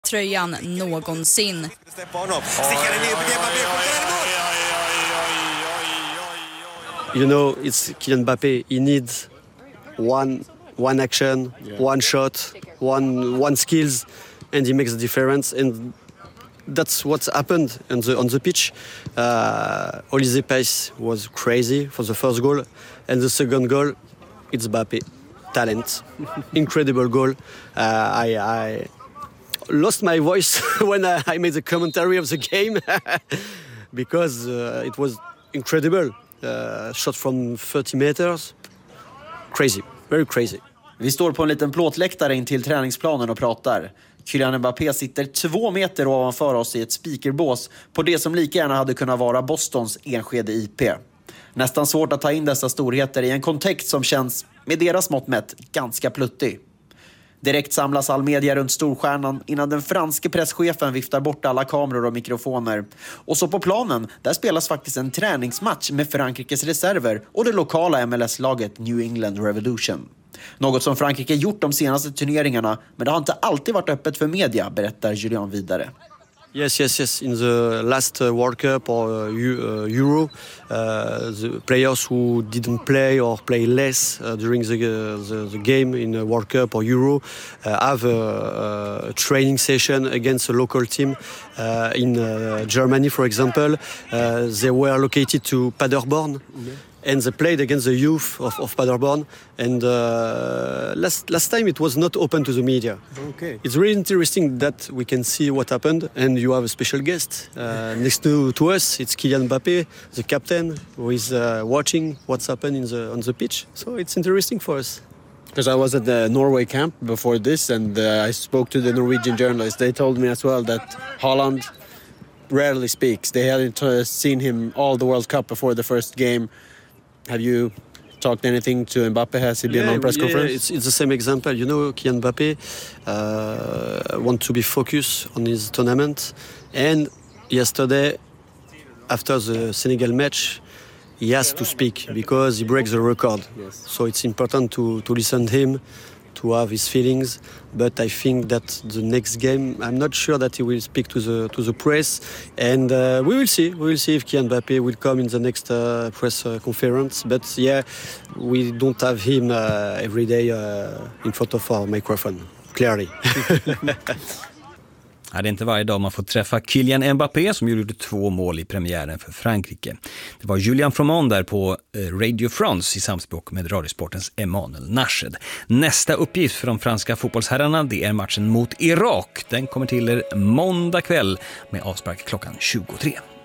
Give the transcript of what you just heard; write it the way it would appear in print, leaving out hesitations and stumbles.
tröjan någonsin. You know, it's Kylian Mbappé. He needs one action, one shot, one skills, and he makes the difference. And that's what happened on the pitch. Olise pace was crazy for the first goal, and the second goal, it's Mbappé. Talent, incredible goal. I lost my voice when I made the commentary of the game because it was incredible. Shot from 30 meters. Crazy, very crazy. Vi står på en liten plåtläktare in till träningsplanen och pratar. Kylian Mbappé sitter 2 meter ovanför oss i ett speakerbås på det som lika gärna hade kunnat vara Bostons Enskede IP. Nästan svårt att ta in dessa storheter i en kontext som känns, med deras mått mätt, ganska pluttig. Direkt samlas all media runt storstjärnan innan den franske presschefen viftar bort alla kameror och mikrofoner. Och så på planen, där spelas faktiskt en träningsmatch med Frankrikes reserver och det lokala MLS-laget New England Revolution. Något som Frankrike gjort de senaste turneringarna, men det har inte alltid varit öppet för media, berättar Julian vidare. Yes. In the last World Cup or Euro, the players who didn't play or play less during the game in the World Cup or Euro have a training session against a local team. In Germany, for example, they were located to Paderborn. And they played against the youth of Paderborn. And last time it was not open to the media. Okay. It's really interesting that we can see what happened. And you have a special guest next to us. It's Kylian Mbappé, the captain, who is watching what's happened on the pitch. So it's interesting for us. Because I was at the Norway camp before this, and I spoke to the Norwegian journalists. They told me as well that Haaland rarely speaks. They hadn't seen him all the World Cup before the first game. Have you talked anything to Mbappé? Has he been on press conference? It's the same example. You know, Kylian Mbappé wants to be focused on his tournament. And yesterday, after the Senegal match, he has to speak because he breaks the record. Yes. So it's important to listen to him, to have his feelings. But I think that the next game, I'm not sure that he will speak to the press. And we will see. We will see if Kylian Mbappé will come in the next press conference. But yeah, we don't have him every day in front of our microphone, clearly. Det är inte varje dag man får träffa Kylian Mbappé som gjorde 2 mål i premiären för Frankrike. Det var Julian Fromond där på Radio France i samspråk med Radiosportens Emanuel Nashed. Nästa uppgift för de franska fotbollsherrarna, det är matchen mot Irak. Den kommer till er måndag kväll med avspark klockan 23.